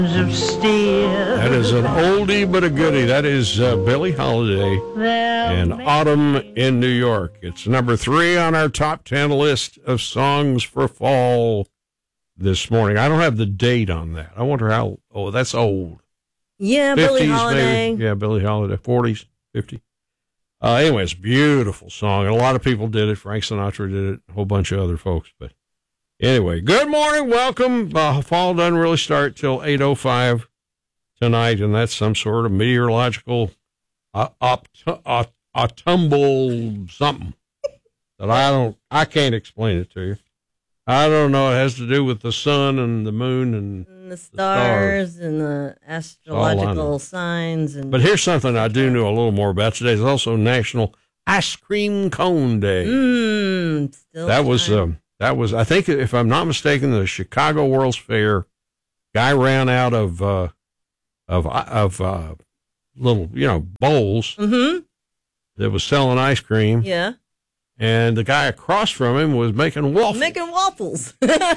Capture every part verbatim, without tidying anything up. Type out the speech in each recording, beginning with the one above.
Of steel. That is an oldie but a goodie. That is uh, Billie Holiday and Autumn in New York. It's number three on our top ten list of songs for fall this morning. I don't have the date on that. I wonder how, oh, that's old. Yeah, Billie Holiday. Maybe. Yeah, Billie Holiday, forties, fifties. Uh, anyway, it's a beautiful song, and a lot of people did it. Frank Sinatra did it, a whole bunch of other folks. But anyway, good morning, welcome. Uh, fall doesn't really start till eight oh five tonight, and that's some sort of meteorological uh, opt- uh, autumnal something that I don't, I can't explain it to you. I don't know. It has to do with the sun and the moon and, and the, stars the stars and the astrological signs. And but here's something I do know a little more about. Today is also National Ice Cream Cone Day. Mm, still that was um, that was I think, if I'm not mistaken, the Chicago World's Fair guy ran out of uh, of of uh, little you know bowls mm-hmm. that was selling ice cream. Yeah. And the guy across from him was making waffles. Making waffles.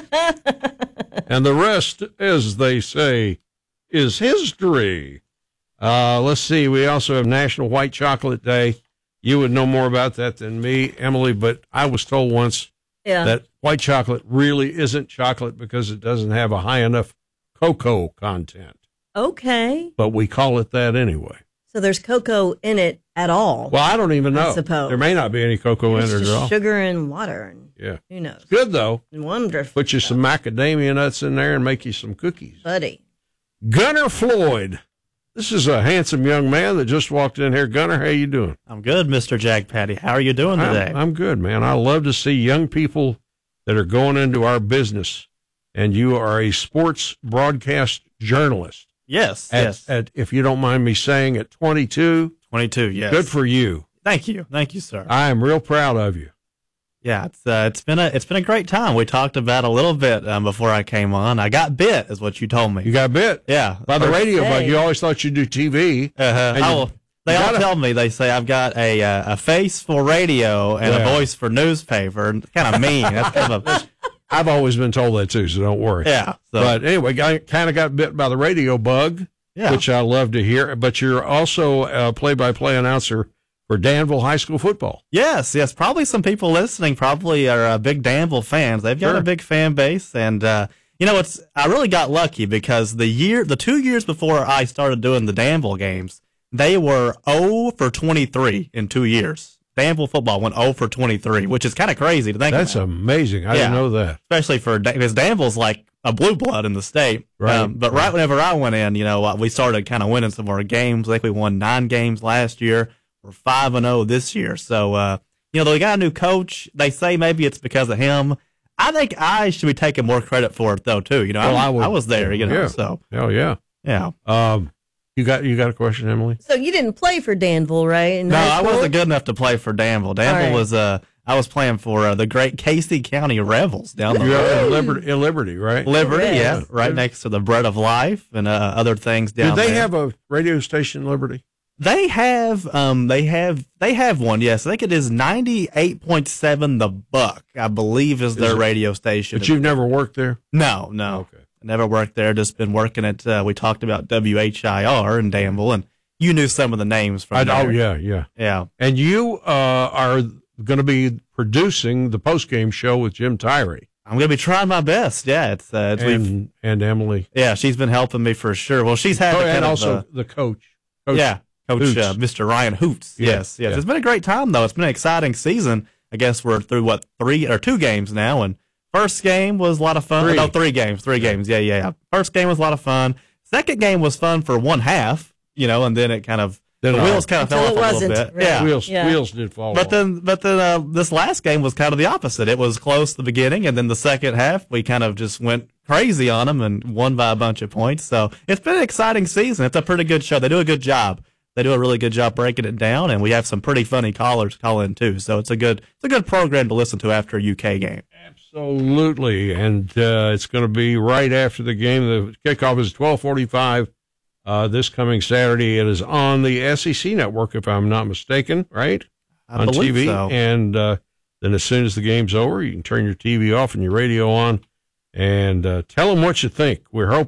And the rest, as they say, is history. Uh, let's see. We also have National White Chocolate Day. You would know more about that than me, Emily, but I was told once yeah. that white chocolate really isn't chocolate because it doesn't have a high enough cocoa content. Okay. But we call it that anyway. So there's cocoa in it at all? Well, I don't even know. I suppose. There may not be any cocoa it's in it just at all. Sugar and water. And yeah. Who knows? It's good, though. Wonderful. Put you some macadamia nuts in there and make you some cookies. Buddy. Gunner Floyd. This is a handsome young man that just walked in here. Gunner, how you doing? I'm good, Mister Jack Patty. How are you doing today? I'm, I'm good, man. I love to see young people that are going into our business, and you are a sports broadcast journalist. Yes, at, yes. At, if you don't mind me saying, at twenty-two. twenty-two, yes. Good for you. Thank you. Thank you, sir. I am real proud of you. Yeah, it's uh, it's been a it's been a great time. We talked about a little bit um, before I came on. I got bit, is what you told me. You got bit? Yeah. By the radio hey. bug. You always thought you'd do T V. Uh-huh. I will, they all gotta, tell me, they say I've got a uh, a face for radio and yeah. a voice for newspaper. Kind of mean. That's kind of a, I've always been told that too, so don't worry. Yeah. So. But anyway, I kind of got bit by the radio bug, yeah. which I love to hear. But you're also a play-by-play announcer for Danville High School football. Yes, yes. Probably some people listening probably are uh, big Danville fans. They've got sure. a big fan base, and uh, you know, it's I really got lucky because the year, the two years before I started doing the Danville games, they were zero for twenty-three in two years. Danville football went zero for twenty-three, which is kind of crazy to think about. That's amazing. I yeah. didn't know that. Especially for because Danville's like a blue blood in the state. Right. Um, but right whenever I went in, you know, we started kind of winning some more games. I think we won nine games last year. We're five and zero this year. So, uh, you know, they got a new coach. They say maybe it's because of him. I think I should be taking more credit for it, though, too. You know, well, I, I, would, I was there, you know, yeah. so. Oh, yeah. Yeah. Um, you got you got a question, Emily? So you didn't play for Danville, right? No, I wasn't good enough to play for Danville. Danville right. was, uh, I was playing for uh, the great Casey County Rebels down the You're road. in Liberty, in Liberty, right? Liberty, Yes. yeah, right Yeah. next to the Bread of Life and uh, other things down Did they there. have a radio station in Liberty? They have, um, they have, they have one. Yes, I think it is ninety-eight point seven. The Buck, I believe, is their Is it? radio station. But you've never worked there? No, no, Okay. I never worked there. Just been working at. Uh, we talked about W H I R in Danville, and you knew some of the names from I, there. oh, yeah, yeah. Yeah. And you uh, are going to be producing the post-game show with Jim Tyree. I'm gonna be trying my best. Yeah, it's, uh, it's we've, And, and Emily. yeah, she's been helping me for sure. Well, she's had Oh, to kind and of, also uh, the coach. coach yeah, Coach Hoots. uh, Mister Ryan Hoots. Yeah, Yes, yes. yeah. It's been a great time though. It's been an exciting season. I guess we're through what three or two games now, and first game was a lot of fun. Three. No, three games, three games. Yeah, yeah, yeah. First game was a lot of fun. Second game was fun for one half, you know, and then it kind of Then the it wheels kind of fell Until off it a little wasn't, bit. right. Yeah. Wheels, Yeah. wheels did fall But off. then, but then uh, this last game was kind of the opposite. It was close at the beginning, and then the second half we kind of just went crazy on them and won by a bunch of points. So it's been an exciting season. It's a pretty good show. They do a good job. They do a really good job breaking it down, and we have some pretty funny callers call in too. So it's a good, it's a good program to listen to after a U K game. Absolutely. And uh, it's going to be right after the game. The kickoff is twelve forty-five uh, this coming Saturday. It is on the S E C network, if I'm not mistaken, right? I on T believe V. so. And uh, then as soon as the game's over, you can turn your T V off and your radio on and uh, tell them what you think. We're hope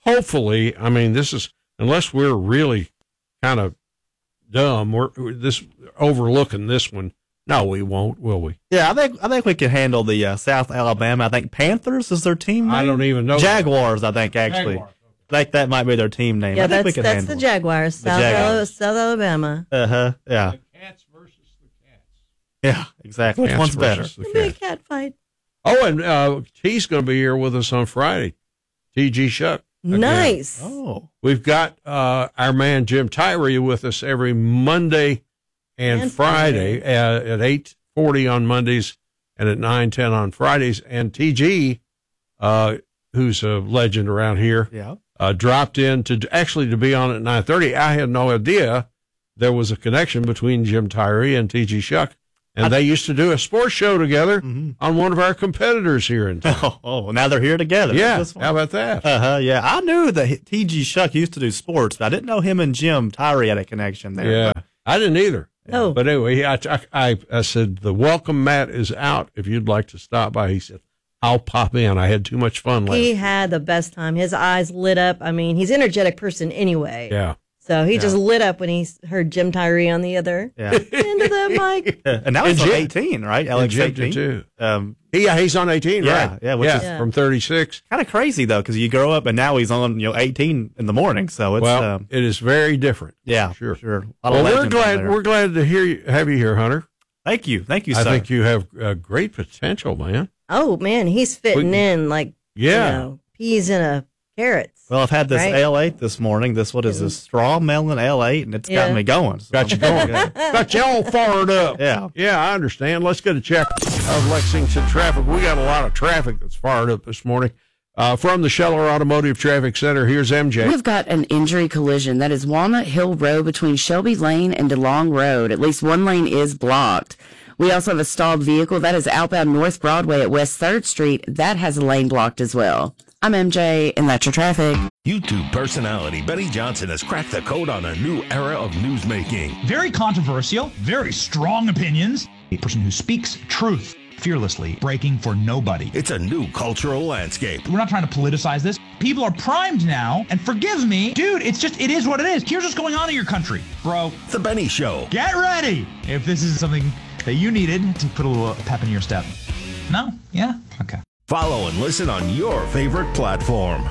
hopefully, I mean, this is, unless we're really kind of dumb, we're, we're this overlooking this one. No, we won't, will we? Yeah, I think I think we can handle the uh, South Alabama. I think Panthers is their team name. I don't even know. Jaguars, I think, actually. Jaguars. I think that might be their team name. Yeah, I think that's, we can that's handle the it. Jaguars, The South, Jaguars. South Alabama. Uh-huh, yeah. The Cats versus the Cats. Yeah, exactly. Which Cats one's better? versus the It'll be a Cats. cat fight. Oh, and uh, T's going to be here with us on Friday. T G Shuck. again. Nice. Oh. We've got uh, our man Jim Tyree with us every Monday and, And Friday at, at eight forty on Mondays and at nine ten on Fridays. And T G, uh, who's a legend around here, Yeah. uh, dropped in to actually to be on at nine thirty. I had no idea there was a connection between Jim Tyree and T G Shuck. And I- they used to do a sports show together Mhm. on one of our competitors here in town. Oh, oh, now they're here together. Yeah, This one. how about that? Uh-huh, yeah. I knew that T G Shuck used to do sports, but I didn't know him and Jim Tyree had a connection there. Yeah, I didn't either. Oh. But anyway, I, I, I said, the welcome mat is out if you'd like to stop by. He said, I'll pop in. I had too much fun last He year. had the best time. His eyes lit up. I mean, he's an energetic person anyway. Yeah. So he Yeah. just lit up when he s- heard Jim Tyree on the other Yeah. end of the mic. Yeah, and now he's And on Jim- eighteen, right? And Alex Jim did eighteen. too. Um, He, yeah, he's on eighteen, Yeah, right? yeah, which yeah, is- from thirty-six. kind of crazy though, because you grow up and now he's on you know eighteen in the morning. So it's Well, um, it is very different. yeah, sure. sure. A lot of Well, we're legends on glad there. we're glad to hear you, have you here, Hunter. Thank you, thank you, I sir. think you have uh, great potential, man. Oh man, he's fitting We- in like Yeah. you know, peas in a carrots. Well, I've had this Right? L eight this morning. This what is this straw melon L eight, and it's Yeah. gotten me going. So- Got you going. Yeah. Got you all fired up. Yeah. Yeah, I understand. Let's get a check of Lexington traffic. We got a lot of traffic that's fired up this morning. Uh, from the Scheller Automotive Traffic Center, here's M J. We've got an injury collision. That is Walnut Hill Road between Shelby Lane and DeLong Road. At least one lane is blocked. We also have a stalled vehicle. That is outbound North Broadway at West third Street. That has a lane blocked as well. I'm M J, and that's your traffic. YouTube personality Benny Johnson has cracked the code on a new era of newsmaking. Very controversial, very strong opinions. A person who speaks truth fearlessly, breaking for nobody. It's a new cultural landscape. We're not trying to politicize this. People are primed now, and forgive me, dude, it's just, it is what it is. Here's what's going on in your country, bro. The Benny Show. Get ready if this is something that you needed to put a little pep in your step. No? Yeah? Okay. Follow and listen on your favorite platform.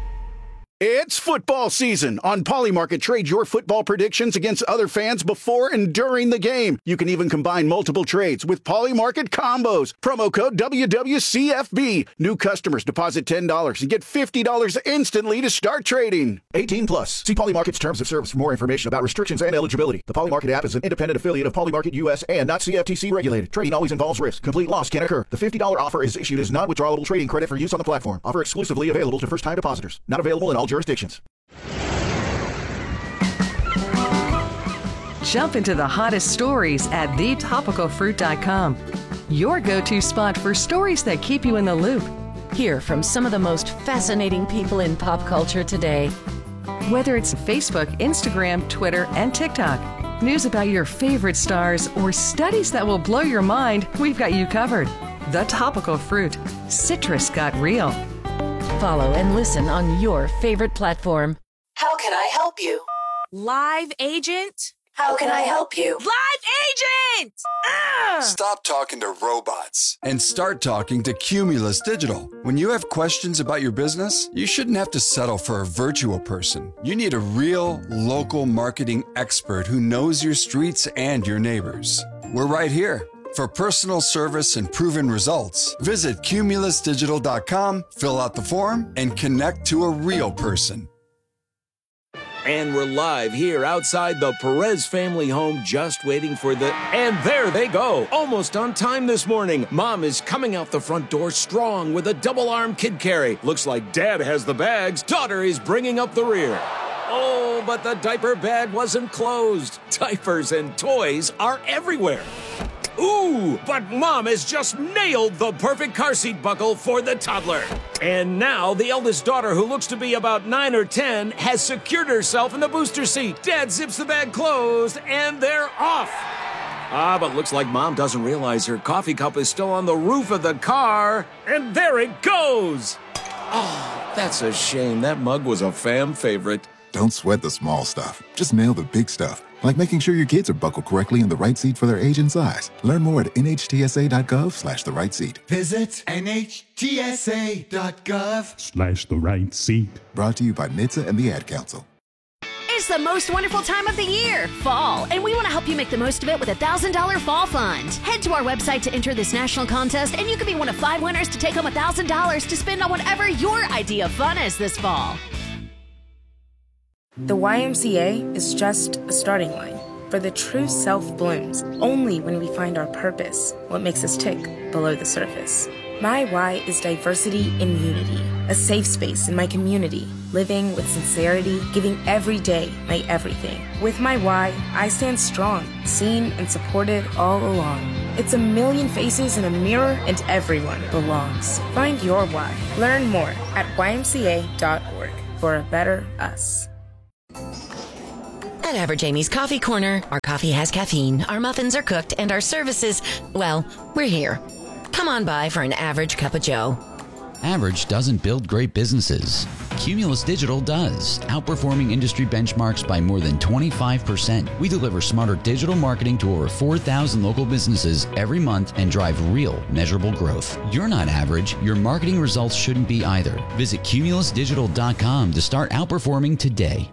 It's football season. On Polymarket, trade your football predictions against other fans before and during the game. You can even combine multiple trades with Polymarket combos. Promo code W W C F B. New customers deposit ten dollars and get fifty dollars instantly to start trading. eighteen plus. See Polymarket's terms of service for more information about restrictions and eligibility. The Polymarket app is an independent affiliate of Polymarket U S and not C F T C regulated. Trading always involves risk. Complete loss can occur. The fifty dollars offer is issued as non-withdrawable trading credit for use on the platform. Offer exclusively available to first-time depositors. Not available in all jurisdictions. Jump into the hottest stories at the topical fruit dot com. Your go-to spot for stories that keep you in the loop. Hear from some of the most fascinating people in pop culture today. Whether it's Facebook, Instagram, Twitter, and TikTok, news about your favorite stars, or studies that will blow your mind, we've got you covered. The Topical Fruit. Citrus got real. Follow and listen on your favorite platform. How can I help you? Live agent? How can I help you? Live agent! Ah! Stop talking to robots and start talking to Cumulus Digital. When you have questions about your business, you shouldn't have to settle for a virtual person. You need a real, local marketing expert who knows your streets and your neighbors. We're right here. For personal service and proven results, visit cumulus digital dot com, fill out the form, and connect to a real person. And we're live here outside the Perez family home, just waiting for the... And there they go, almost on time this morning. Mom is coming out the front door strong with a double-arm kid carry. Looks like Dad has the bags. Daughter is bringing up the rear. Oh, but the diaper bag wasn't closed. Diapers and toys are everywhere. Ooh, but Mom has just nailed the perfect car seat buckle for the toddler. And now the eldest daughter, who looks to be about nine or ten, has secured herself in the booster seat. Dad zips the bag closed, and they're off. Ah, but looks like Mom doesn't realize her coffee cup is still on the roof of the car. And there it goes. Oh, That's a shame. That mug was a fam favorite. Don't sweat the small stuff. Just nail the big stuff, like making sure your kids are buckled correctly in the right seat for their age and size. Learn more at nhtsa.gov slash the right seat. Visit nhtsa.gov Slash the right seat. Brought to you by N H T S A and the Ad Council. It's the most wonderful time of the year, fall, and we want to help you make the most of it with a one thousand dollars Fall Fund. Head to our website to enter this national contest, and you can be one of five winners to take home one thousand dollars to spend on whatever your idea of fun is this fall. The Y M C A is just a starting line, for the true self blooms only when we find our purpose, what makes us tick below the surface. My Y is diversity and unity, a safe space in my community, living with sincerity, giving every day my everything. With my Y, I stand strong, seen and supported all along. It's a million faces in a mirror and everyone belongs. Find your Y. Learn more at y m c a dot org for a better us. At Average Amy's Coffee Corner, our coffee has caffeine, our muffins are cooked, and our services, well, we're here. Come on by for an average cup of joe. Average doesn't build great businesses. Cumulus Digital does, outperforming industry benchmarks by more than twenty-five percent. We deliver smarter digital marketing to over four thousand local businesses every month and drive real, measurable growth. You're not average. Your marketing results shouldn't be either. Visit cumulus digital dot com to start outperforming today.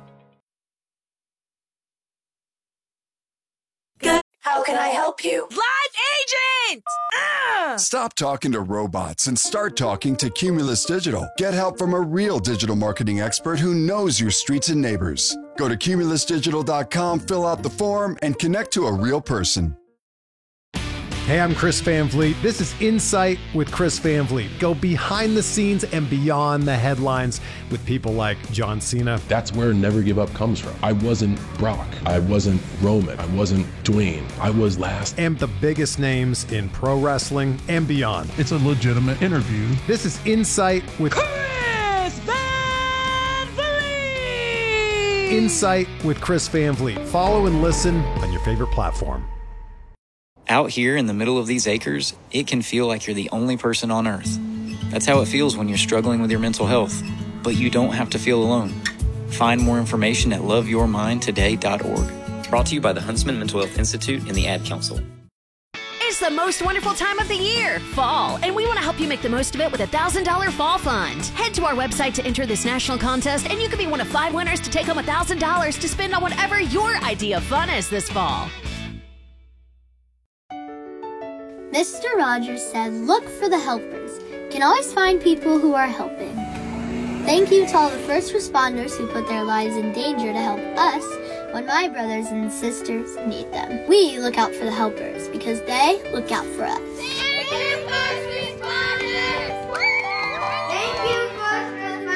How can I help you? Live agent! Ah! Stop talking to robots and start talking to Cumulus Digital. Get help from a real digital marketing expert who knows your streets and neighbors. Go to cumulus digital dot com, fill out the form, and connect to a real person. Hey, I'm Chris Van Vliet. This is Insight with Chris Van Vliet. Go behind the scenes and beyond the headlines with people like John Cena. That's where Never Give Up comes from. I wasn't Brock. I wasn't Roman. I wasn't Dwayne. I was last. And the biggest names in pro wrestling and beyond. It's a legitimate interview. This is Insight with Chris Van Vliet! Insight with Chris Van Vliet. Follow and listen on your favorite platform. Out here in the middle of these acres, it can feel like you're the only person on Earth. That's how it feels when you're struggling with your mental health. But you don't have to feel alone. Find more information at love your mind today dot org. Brought to you by the Huntsman Mental Health Institute and the Ad Council. It's the most wonderful time of the year, fall, and we want to help you make the most of it with a one thousand dollars Fall Fund. Head to our website to enter this national contest, and you can be one of five winners to take home one thousand dollars to spend on whatever your idea of fun is this fall. Mister Rogers said, look for the helpers. You can always find people who are helping. Thank you to all the first responders who put their lives in danger to help us when my brothers and sisters need them. We look out for the helpers because they look out for us. Thank you, first responders! Thank you, first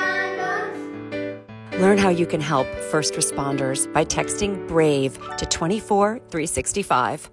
responders! Learn how you can help first responders by texting BRAVE to two four three six five.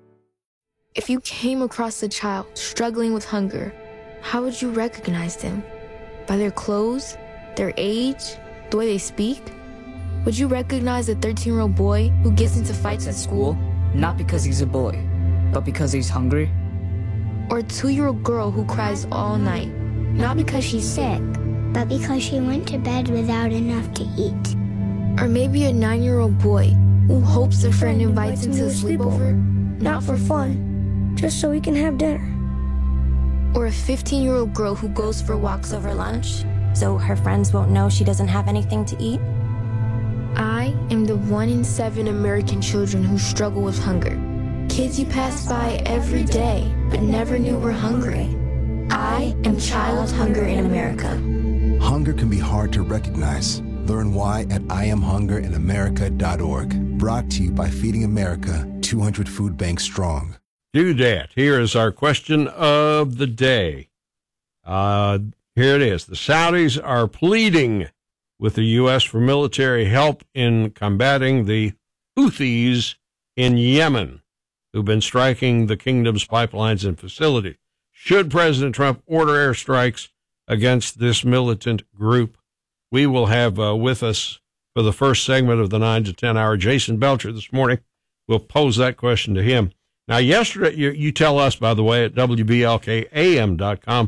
If you came across a child struggling with hunger, how would you recognize them? By their clothes, their age, the way they speak? Would you recognize a thirteen-year-old boy who gets into fights at school? Not because he's a boy, but because he's hungry? Or a two-year-old girl who cries all night? Not because she's sick, but because she went to bed without enough to eat. Or maybe a nine-year-old boy who hopes a friend invites him to a sleepover, not for fun, just so we can have dinner. Or a fifteen-year-old girl who goes for walks over lunch, so her friends won't know she doesn't have anything to eat? I am the one in seven American children who struggle with hunger. Kids you pass by every day, but never knew were hungry. I am Child Hunger in America. Hunger can be hard to recognize. Learn why at I am hunger in america dot org. Brought to you by Feeding America, two hundred food banks strong. Do that. Here is our question of the day. Uh, here it is. The Saudis are pleading with the U S for military help in combating the Houthis in Yemen, who've been striking the kingdom's pipelines and facilities. Should President Trump order airstrikes against this militant group? We will have uh, with us for the first segment of the nine to ten hour Jason Belcher this morning. We'll pose that question to him. Now, yesterday, you, you tell us, by the way, at W B L K A M dot com,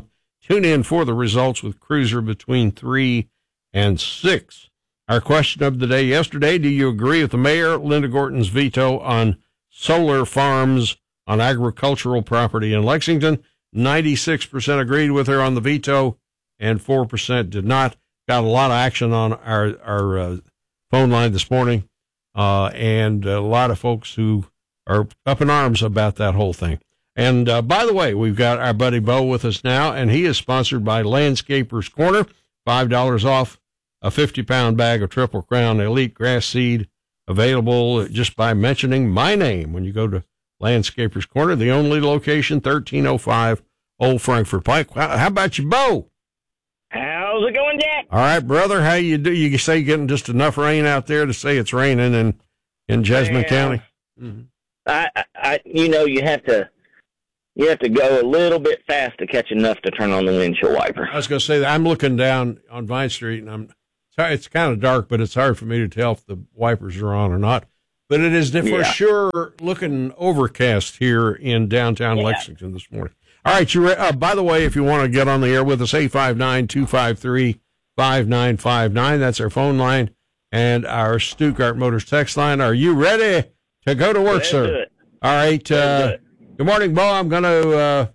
Tune in for the results with Cruiser between three and six. Our question of the day yesterday, do you agree with the mayor, Linda Gorton's veto on solar farms on agricultural property in Lexington? ninety-six percent agreed with her on the veto, and four percent did not. Got a lot of action on our, our uh, phone line this morning, uh, and a lot of folks who are up in arms about that whole thing. And uh, by the way, we've got our buddy Bo with us now, and he is sponsored by Landscapers Corner. five dollars off a fifty-pound bag of Triple Crown Elite Grass Seed, available just by mentioning my name when you go to Landscapers Corner, the only location, thirteen oh five Old Frankfort Pike. How about you, Bo? How's it going, Jack? All right, brother. How you do? You say you're getting just enough rain out there to say it's raining in, in Jessamine yeah. County? Mm-hmm. I, I, you know, you have to, you have to go a little bit fast to catch enough to turn on the windshield wiper. I was going to say that I'm looking down on Vine Street, and I'm sorry, it's kind of dark, but it's hard for me to tell if the wipers are on or not. But it is for yeah. sure looking overcast here in downtown yeah. Lexington this morning. All right, you. Re- uh, by the way, if you want to get on the air with us, eight five nine, two five three, five nine five nine. That's our phone line and our Stuttgart Motors text line. Are you ready to go to work, Let's sir? do it. All right. Uh, good morning, Bo. I'm going to uh,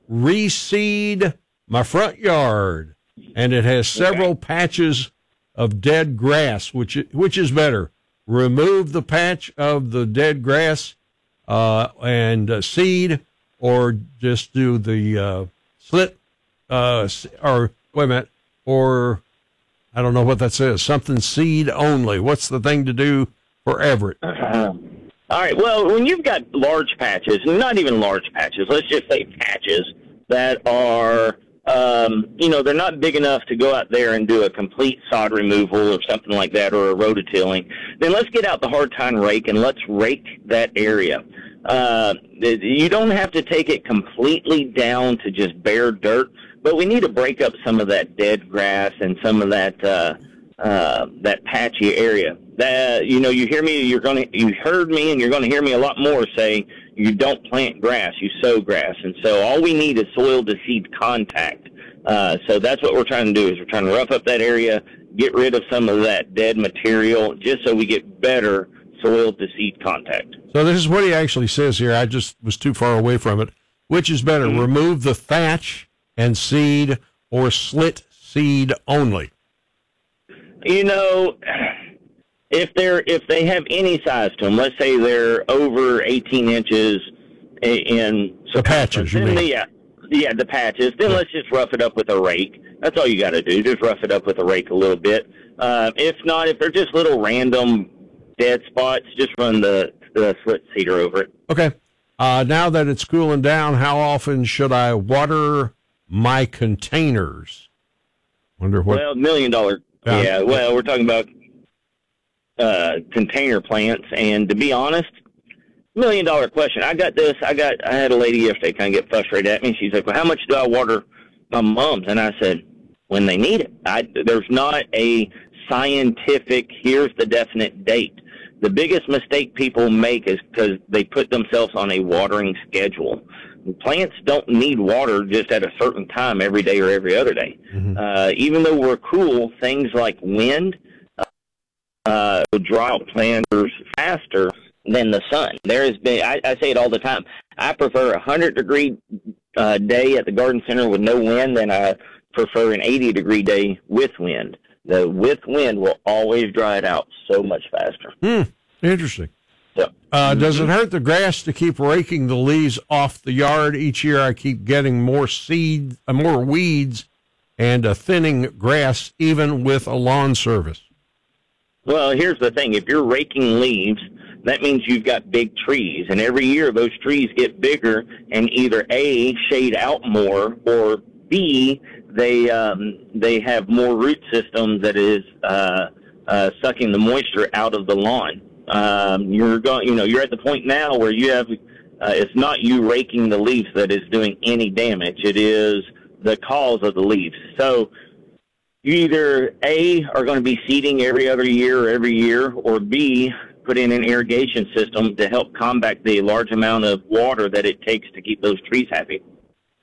reseed my front yard, and it has several okay. patches of dead grass. Which which is better? Remove the patch of the dead grass uh, and uh, seed, or just do the uh, slit, uh, or wait a minute, or I don't know what that says, something seed only. What's the thing to do for Everett? Uh, all right, well, when you've got large patches, not even large patches, let's just say patches that are, um, you know, they're not big enough to go out there and do a complete sod removal or something like that, or a rototilling, then let's get out the hard tine rake and let's rake that area. Uh, you don't have to take it completely down to just bare dirt, but we need to break up some of that dead grass and some of that, uh, uh, that patchy area. That, you know, you hear me, you're going to, you heard me and you're going to hear me a lot more say you don't plant grass, you sow grass. And so all we need is soil to seed contact. Uh, so that's what we're trying to do is we're trying to rough up that area, get rid of some of that dead material just so we get better soil to seed contact. So this is what he actually says here. I just was too far away from it. Which is better, mm-hmm. remove the thatch and seed, or slit seed only? You know, if they're if they have any size to them, let's say they're over eighteen inches in the patches, you mean? The, yeah, yeah, the patches. Then yeah. let's just rough it up with a rake. That's all you got to do. Just rough it up with a rake a little bit. Uh, if not, if they're just little random dead spots, just run the, the slit seeder over it. Okay. Uh, now that it's cooling down, how often should I water my containers? Wonder what. Well, million dollar. Yeah. yeah well, we're talking about uh, container plants, and to be honest, million dollar question. I got this. I got. I had a lady yesterday kind of get frustrated at me. She's like, "Well, how much do I water my mums?" And I said, "When they need it." I, there's not a scientific. Here's the definite date. The biggest mistake people make is because they put themselves on a watering schedule. Plants don't need water just at a certain time every day or every other day. Mm-hmm. Uh, even though we're cool, things like wind uh, will dry out planters faster than the sun. There has been, I, I say it all the time, I prefer a one hundred degree uh, day at the garden center with no wind than I prefer an eighty degree day with wind. The with wind will always dry it out so much faster. Hmm. Interesting. So, uh, mm-hmm. Does it hurt the grass to keep raking the leaves off the yard? Each year I keep getting more seed, uh, more weeds, and a thinning grass, even with a lawn service. Well, here's the thing. If you're raking leaves, that means you've got big trees. And every year those trees get bigger and either A, shade out more, or B, they um, they have more root system that is uh, uh, sucking the moisture out of the lawn. Um, you're going, you know, you're at the point now where you have. Uh, it's not you raking the leaves that is doing any damage. It is the cause of the leaves. So you either A, are going to be seeding every other year or every year, or B, put in an irrigation system to help combat the large amount of water that it takes to keep those trees happy.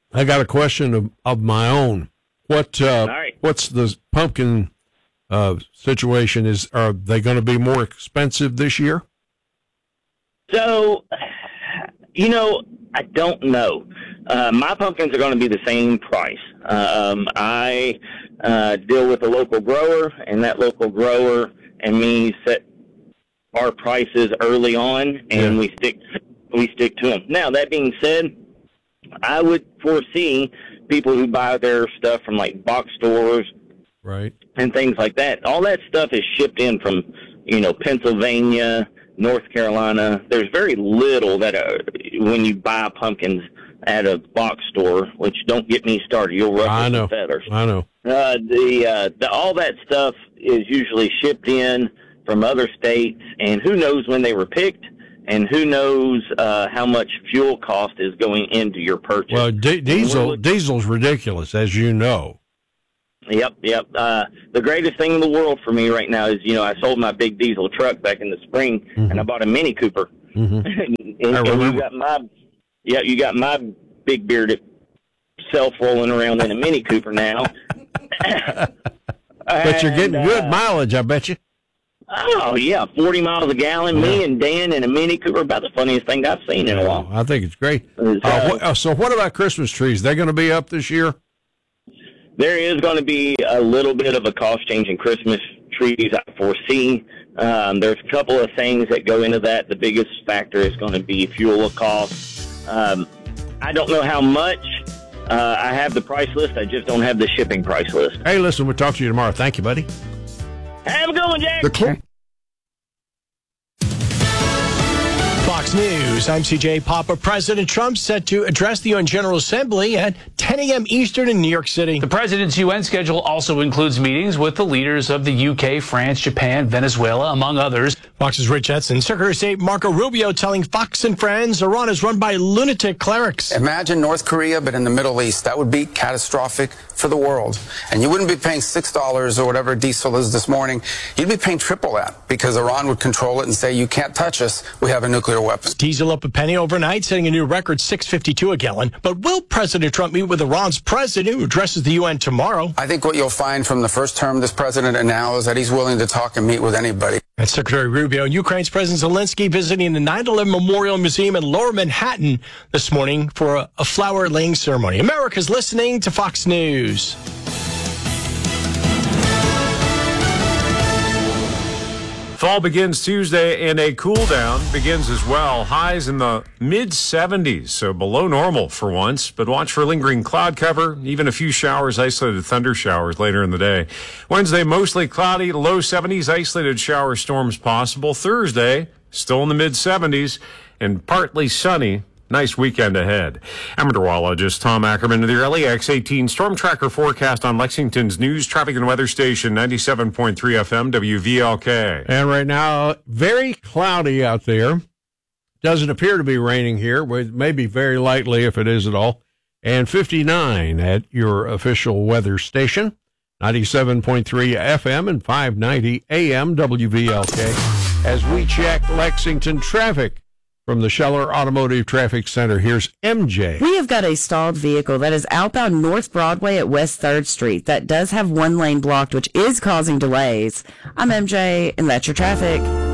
I got a question of, of my own. What uh, right. What's the pumpkin uh, situation? Is Are they going to be more expensive this year? So, you know, I don't know. Uh, my pumpkins are going to be the same price. Um, I uh, deal with a local grower, and that local grower and me set our prices early on, and yeah. we stick we stick to them. Now, that being said, I would foresee people who buy their stuff from like box stores, right, and things like that. All that stuff is shipped in from, you know, Pennsylvania, North Carolina. There's very little that uh, when you buy pumpkins at a box store, which don't get me started. You'll ruffle I know. some feathers. I know. Uh, the, uh, the all that stuff is usually shipped in from other states, and who knows when they were picked, and who knows uh, how much fuel cost is going into your purchase. Well, di- diesel diesel's ridiculous, as you know. Yep, yep. Uh, the greatest thing in the world for me right now is, you know, I sold my big diesel truck back in the spring, mm-hmm. and I bought a Mini Cooper. Mm-hmm. and, and you got my, yeah, you got my big bearded self rolling around in a Mini Cooper now. But you're getting and, good uh, mileage, I bet you. Oh, yeah, forty miles a gallon. Yeah. Me and Dan in a Mini Cooper, about the funniest thing I've seen in a while. I think it's great. Uh, uh, what, uh, so what about Christmas trees? They're going to be up this year? There is going to be a little bit of a cost change in Christmas trees, I foresee. Um, there's a couple of things that go into that. The biggest factor is going to be fuel cost. Um, I don't know how much. Uh, I have the price list. I just don't have the shipping price list. Hey, listen, we'll talk to you tomorrow. Thank you, buddy. Have a good one, Jack. The cl- Fox News, I'm C J Papa. President Trump set to address the U N General Assembly at ten a.m. Eastern in New York City. The president's U N schedule also includes meetings with the leaders of the U K, France, Japan, Venezuela, among others. Fox's Rich Edson. Secretary of State Marco Rubio telling Fox and Friends Iran is run by lunatic clerics. Imagine North Korea, but in the Middle East. That would be catastrophic for the world. And you wouldn't be paying six dollars or whatever diesel is this morning. You'd be paying triple that because Iran would control it and say, you can't touch us. We have a nuclear weapon. Diesel up a penny overnight, setting a new record six fifty-two a gallon. But will President Trump meet with Iran's president, who addresses the U N tomorrow? I think what you'll find from the first term of this president and now is that he's willing to talk and meet with anybody. And Secretary Rubio, Ukraine's President Zelensky visiting the nine eleven Memorial Museum in Lower Manhattan this morning for a, a flower-laying ceremony. America's listening to Fox News. Fall begins Tuesday, and a cool down begins as well. Highs in the mid seventies, so below normal for once. But watch for lingering cloud cover, even a few showers, isolated thunder showers later in the day. Wednesday, mostly cloudy, low seventies, isolated shower storms possible. Thursday, still in the mid seventies, and partly sunny. Nice weekend ahead. I'm meteorologist Tom Ackerman of the L A X eighteen Storm Tracker forecast on Lexington's news, traffic, and weather station, ninety-seven point three F M, W V L K. And right now, very cloudy out there. Doesn't appear to be raining here. Maybe very lightly if it is at all. And fifty-nine at your official weather station, ninety-seven point three F M and five ninety A M, W V L K. As we check Lexington traffic. From the Scheller Automotive Traffic Center, here's M J. We have got a stalled vehicle that is outbound North Broadway at West third Street that does have one lane blocked, which is causing delays. I'm M J, and that's your traffic.